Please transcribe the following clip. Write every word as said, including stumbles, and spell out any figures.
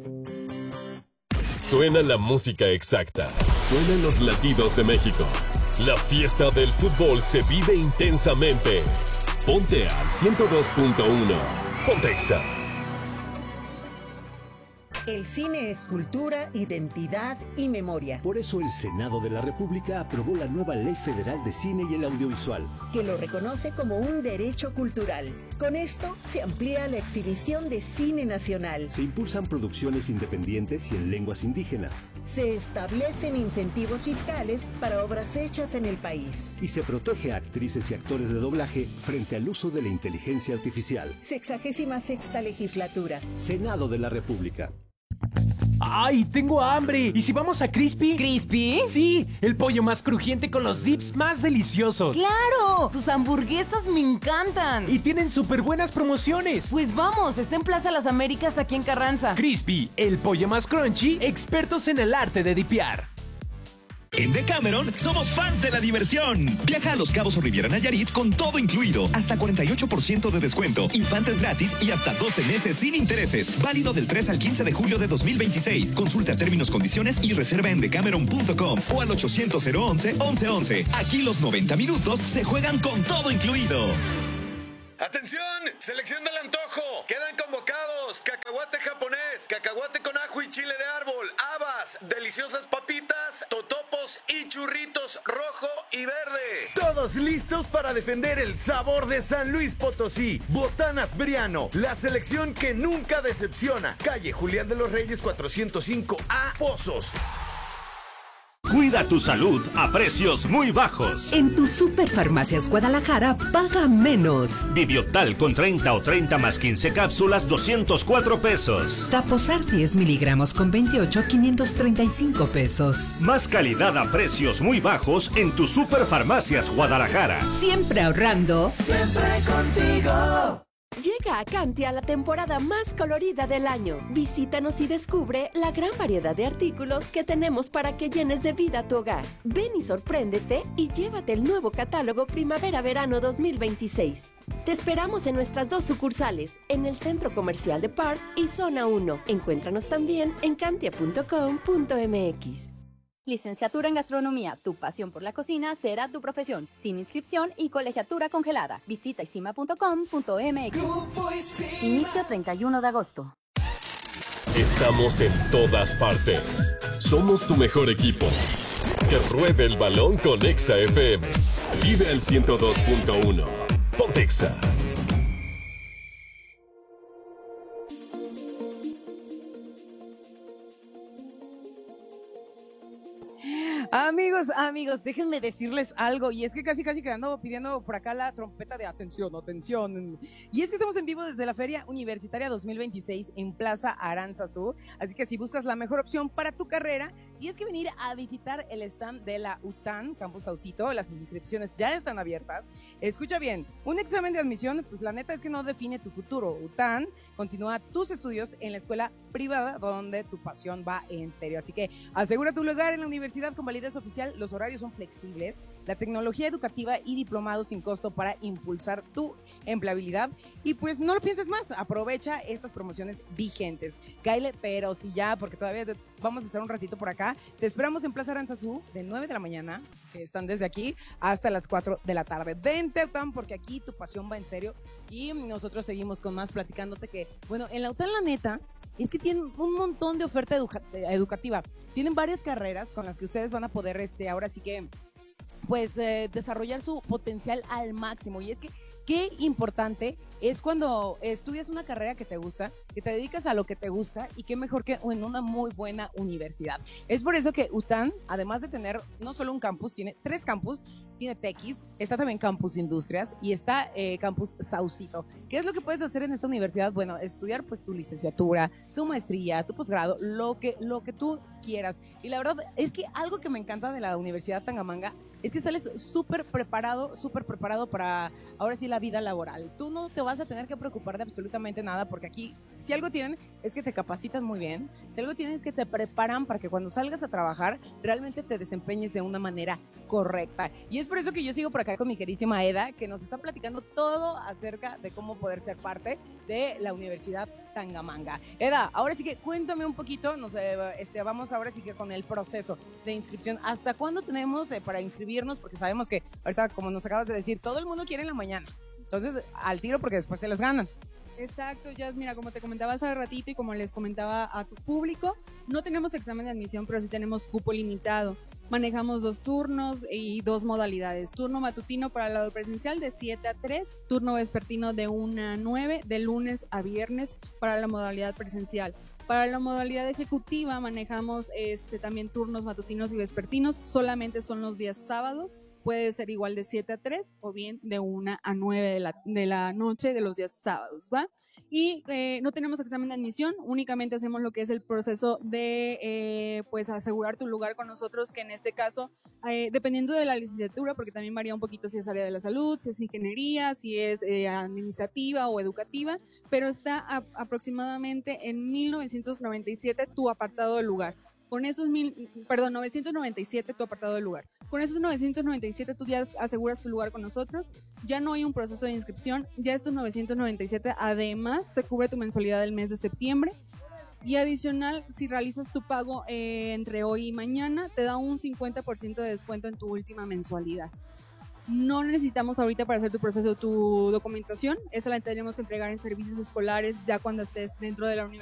Suena la música exacta. Suenan los latidos de México. La fiesta del fútbol se vive intensamente. Ponte al ciento dos punto uno. Pontexa. El cine es cultura, identidad y memoria. Por eso el Senado de la República aprobó la nueva Ley Federal de Cine y el Audiovisual, que lo reconoce como un derecho cultural. Con esto se amplía la exhibición de cine nacional. Se impulsan producciones independientes y en lenguas indígenas. Se establecen incentivos fiscales para obras hechas en el país. Y se protege a actrices y actores de doblaje frente al uso de la inteligencia artificial. Sexagésima sexta legislatura. Senado de la República. ¡Ay, tengo hambre! ¿Y si vamos a Crispy? ¿Crispy? Sí, el pollo más crujiente con los dips más deliciosos. ¡Claro! Sus hamburguesas me encantan. Y tienen súper buenas promociones. Pues vamos, está en Plaza Las Américas aquí en Carranza. Crispy, el pollo más crunchy, expertos en el arte de dipear. En Decameron somos fans de la diversión. Viaja a Los Cabos o Riviera Nayarit con todo incluido. Hasta cuarenta y ocho por ciento de descuento, infantes gratis y hasta doce meses sin intereses. Válido del tres al quince de julio de dos mil veintiséis. Consulta términos, condiciones y reserva en decameron punto com o al ochocientos once once once. Aquí los noventa minutos se juegan con todo incluido. ¡Atención! ¡Selección del antojo! Quedan convocados cacahuate japonés, cacahuate con ajo y chile de árbol, habas, deliciosas papitas, totopos y churritos rojo y verde. Todos listos para defender el sabor de San Luis Potosí. Botanas Briano, la selección que nunca decepciona. Calle Julián de los Reyes cuatrocientos cinco A, Pozos. Cuida tu salud a precios muy bajos. En tu Superfarmacias Guadalajara, paga menos. Bibiotal con treinta o treinta más quince cápsulas, doscientos cuatro pesos. Taposar diez miligramos con veintiocho, quinientos treinta y cinco pesos. Más calidad a precios muy bajos en tu Superfarmacias Guadalajara. Siempre ahorrando. Siempre contigo. Llega a Cantia la temporada más colorida del año. Visítanos y descubre la gran variedad de artículos que tenemos para que llenes de vida tu hogar. Ven y sorpréndete y llévate el nuevo catálogo Primavera-Verano dos mil veintiséis. Te esperamos en nuestras dos sucursales, en el Centro Comercial de Park y Zona uno. Encuéntranos también en cantia punto com punto m x. Licenciatura en Gastronomía. Tu pasión por la cocina será tu profesión. Sin inscripción y colegiatura congelada. Visita isima punto com punto m x. Inicio treinta y uno de agosto. Estamos en todas partes. Somos tu mejor equipo. Que ruede el balón con Exa F M. Vive el ciento dos punto uno. Pontexa. Amigos, amigos, déjenme decirles algo, y es que casi casi que ando pidiendo por acá la trompeta de atención, atención, y es que estamos en vivo desde la Feria Universitaria dos mil veintiséis en Plaza Aranzazú, así que si buscas la mejor opción para tu carrera, tienes que venir a visitar el stand de la U T A N Campus Saucito. Las inscripciones ya están abiertas. Escucha bien, un examen de admisión, pues la neta es que no define tu futuro. U T A N continúa tus estudios en la escuela privada donde tu pasión va en serio, así que asegura tu lugar en la universidad con validez oficial. Los horarios son flexibles, la tecnología educativa y diplomado sin costo para impulsar tu empleabilidad, y pues no lo pienses más, aprovecha estas promociones vigentes. Cáele, pero si ya, porque todavía te, vamos a estar un ratito por acá. Te esperamos en Plaza Aranzazú de nueve de la mañana, que están desde aquí, hasta las cuatro de la tarde. Vente, U T A N, porque aquí tu pasión va en serio, y nosotros seguimos con más platicándote que, bueno, en la U T A N la neta es que tienen un montón de oferta educa- educativa. Tienen varias carreras con las que ustedes van a poder, este, ahora sí que, pues, eh, desarrollar su potencial al máximo. Y es que qué importante es cuando estudias una carrera que te gusta, que te dedicas a lo que te gusta, y qué mejor que en una muy buena universidad. Es por eso que U T A N, además de tener no solo un campus, tiene tres campus, tiene Tequis, está también Campus Industrias y está eh, Campus Saucito. ¿Qué es lo que puedes hacer en esta universidad? Bueno, estudiar pues tu licenciatura, tu maestría, tu posgrado, lo que, lo que tú quieras. Y la verdad es que algo que me encanta de la Universidad Tangamanga es que sales súper preparado, súper preparado para ahora sí la vida laboral. Tú no te vas a tener que preocupar de absolutamente nada, porque aquí, si algo tienen, es que te capacitan muy bien. Si algo tienen, es que te preparan para que cuando salgas a trabajar, realmente te desempeñes de una manera correcta. Y es por eso que yo sigo por acá con mi queridísima Eda, que nos está platicando todo acerca de cómo poder ser parte de la Universidad Tangamanga. Eda, ahora sí que cuéntame un poquito, no sé, este, vamos ahora sí que con el proceso de inscripción. ¿Hasta cuándo tenemos eh, para inscribirnos? Porque sabemos que ahorita, como nos acabas de decir, todo el mundo quiere en la mañana. Entonces, al tiro porque después se les ganan. Exacto, Jazz, mira, como te comentaba hace ratito y como les comentaba a tu público, no tenemos examen de admisión, pero sí tenemos cupo limitado. Manejamos dos turnos y dos modalidades. Turno matutino para el lado presencial de siete a tres, turno vespertino de una a nueve, de lunes a viernes para la modalidad presencial. Para la modalidad ejecutiva manejamos este, también turnos matutinos y vespertinos, solamente son los días sábados. Puede ser igual de siete a tres o bien de una a nueve de la, de la noche de los días sábados, ¿va? Y eh, no tenemos examen de admisión, únicamente hacemos lo que es el proceso de eh, pues asegurar tu lugar con nosotros, que en este caso, eh, dependiendo de la licenciatura, porque también varía un poquito si es área de la salud, si es ingeniería, si es eh, administrativa o educativa, pero está a, aproximadamente en mil novecientos noventa y siete tu apartado de lugar. Con esos mil, perdón, novecientos noventa y siete tu apartado de lugar. Con esos novecientos noventa y siete tú ya aseguras tu lugar con nosotros. Ya no hay un proceso de inscripción. Ya estos novecientos noventa y siete además te cubre tu mensualidad del mes de septiembre. Y adicional, si realizas tu pago eh, entre hoy y mañana, te da un cincuenta por ciento de descuento en tu última mensualidad. No necesitamos ahorita para hacer tu proceso tu documentación. Esa la tendremos que entregar en servicios escolares ya cuando estés dentro de la universidad.